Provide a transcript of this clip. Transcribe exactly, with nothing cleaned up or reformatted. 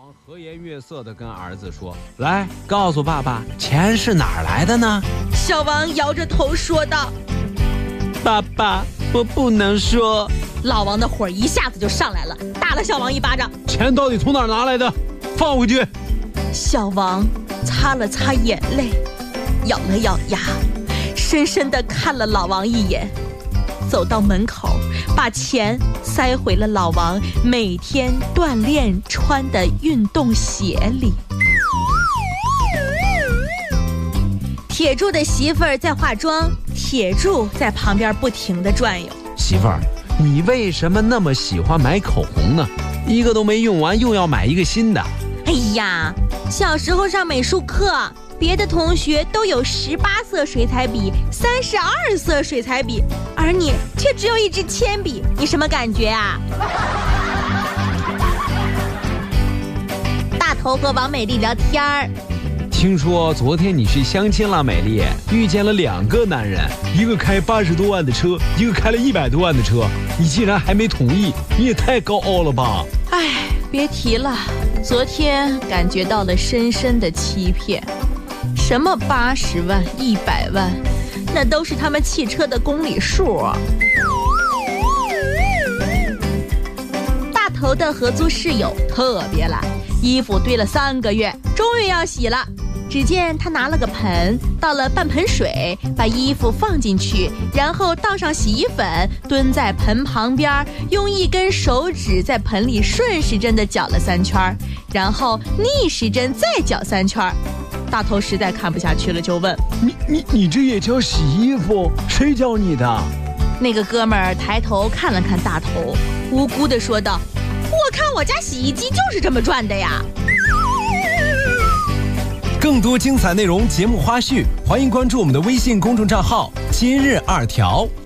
王和颜悦色地跟儿子说：“来，告诉爸爸，钱是哪儿来的呢？” 小王摇着头说道：“ 爸爸，我不能说。” 老王的火一下子就上来了，打了小王一巴掌。 钱到底从哪儿拿来的？放回去。 小王擦了擦眼泪，咬了咬牙，深深地看了老王一眼，走到门口，把钱塞回了老王每天锻炼穿的运动鞋里。铁柱的媳妇儿在化妆，铁柱在旁边不停地转悠。 媳妇儿，你为什么那么喜欢买口红呢？一个都没用完，又要买一个新的。 哎呀，小时候上美术课，别的同学都有十八色水彩笔、三十二色水彩笔，而你却只有一支铅笔，你什么感觉啊？大头和王美丽聊天儿。 听说昨天你去相亲了，美丽，遇见了两个男人，一个开八十多万的车，一个开了一百多万的车，你竟然还没同意，你也太高傲了吧！ 哎，别提了，昨天感觉到了深深的欺骗。什么八十万、一百万，那都是他们汽车的公里数啊。大头的合租室友特别懒，衣服堆了三个月，终于要洗了。只见他拿了个盆，倒了半盆水，把衣服放进去，然后倒上洗衣粉，蹲在盆旁边，用一根手指在盆里顺时针地搅了三圈，然后逆时针再搅三圈。大头实在看不下去了，就问： 你你你这也叫洗衣服？谁教你的？ 那个哥们儿抬头看了看大头，无辜地说道：我看我家洗衣机就是这么转的呀。 更多精彩内容、节目花絮，欢迎关注我们的微信公众账号“今日二条”。